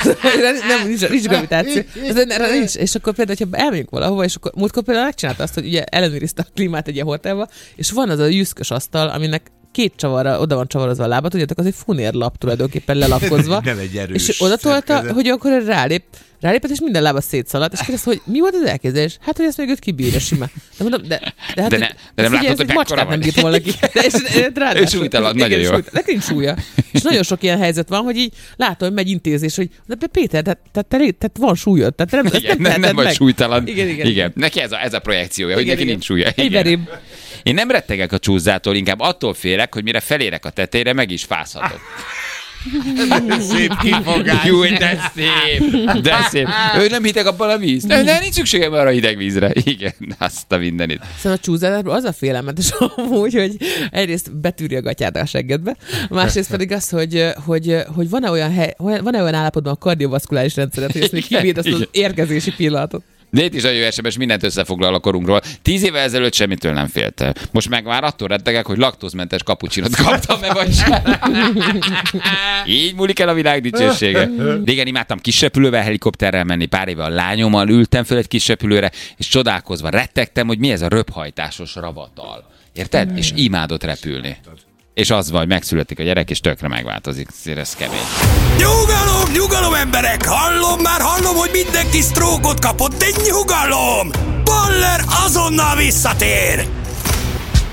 nincs gravitáció. Nincs. És akkor például, hogyha elmegyünk valahova, és akkor múltkor például megcsinálta azt, hogy ugye ellenőrizte a klímát egy ilyen hotelba, és van az a jüszkös asztal, aminek 2 csavarra, oda van csavarozva a lába, tudjátok, az egy funérlap tulajdonképpen lelapozva. Nem egy erős. És oda tolta, hogy akkor rálépett, és minden lába szétszaladt, és kérdezte, hogy mi volt az elképzelés? Hát, hogy ezt még őt kibírja simán. De mondom, de nem látod, hogy mekkora nem bírt volna ki. Ő súlytalan, nagyon jó. Neki nincs súlya. És nagyon sok ilyen helyzet van, hogy így látom, hogy megy intézés, hogy de Péter, tehát van súlyod. Tehát nem vagy súlytalan. Igen. Neki ez a projekciója, hogy neki nincs súlya. Én nem rettegek a csúszától, inkább attól félek, hogy mire felérek a tetejére, meg is fázhatok. Szép kifogás. Jó, de szép. Ő nem hideg abban a víz. Nem, nincs szükségem arra hideg vízre. Igen, azt a mindenit. Szóval a csúszásról az a félelmetes amúgy, hogy egyrészt betűri a gatyád a seggedbe, másrészt pedig az, hogy van-e olyan állapotban a kardiovaszkuláris rendszeret, hogy ezt még kibírd azt az érkezési pillanatot. De itt is a jó SMS mindent összefoglal a korunkról. 10 évvel ezelőtt semmitől nem félte. Most meg már attól rettegek, hogy laktózmentes kapucsinot kaptam-e vagy sem. Így múlik el a világ dicsősége. Régen imádtam kis repülővel, helikopterrel menni. Pár éve a lányommal ültem föl egy kis repülőre, és csodálkozva rettegtem, hogy mi ez a röphajtásos ravatal. Érted? És imádott repülni. És az van, hogy megszületik a gyerek, és tökre megváltozik. Ez kemény. Nyugalom emberek! Hallom, hogy mindenki sztrókot kapott, de nyugalom! Baller azonnal visszatér!